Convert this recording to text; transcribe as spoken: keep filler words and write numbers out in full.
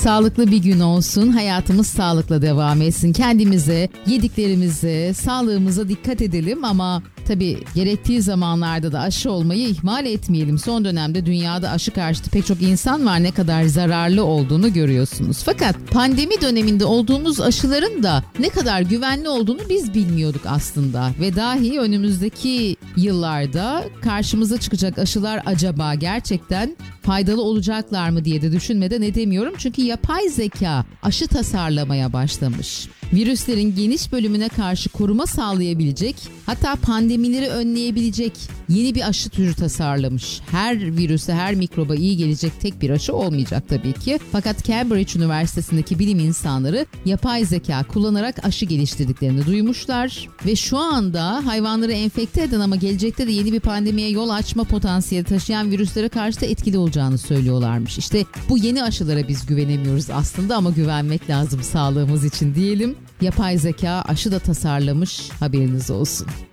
Sağlıklı bir gün olsun, hayatımız sağlıkla devam etsin. Kendimize, yediklerimize, sağlığımıza dikkat edelim ama tabii gerektiği zamanlarda da aşı olmayı ihmal etmeyelim. Son dönemde dünyada aşı karşıtı pek çok insan var, ne kadar zararlı olduğunu görüyorsunuz. Fakat pandemi döneminde olduğumuz aşıların da ne kadar güvenli olduğunu biz bilmiyorduk aslında. Ve dahi önümüzdeki yıllarda karşımıza çıkacak aşılar acaba gerçekten faydalı olacaklar mı diye de düşünmeden edemiyorum. Çünkü yapay zeka aşı tasarlamaya başlamış. Virüslerin geniş bölümüne karşı koruma sağlayabilecek, hatta pandemileri önleyebilecek yeni bir aşı türü tasarlamış. Her virüse, her mikroba iyi gelecek tek bir aşı olmayacak tabii ki. Fakat Cambridge Üniversitesi'ndeki bilim insanları yapay zeka kullanarak aşı geliştirdiklerini duymuşlar. Ve şu anda hayvanları enfekte eden ama gelecekte de yeni bir pandemiye yol açma potansiyeli taşıyan virüslere karşı da etkili olacağını söylüyorlarmış. İşte bu yeni aşılara biz güvenemiyoruz aslında ama güvenmek lazım sağlığımız için diyelim. Yapay zeka aşı da tasarlamış, haberiniz olsun.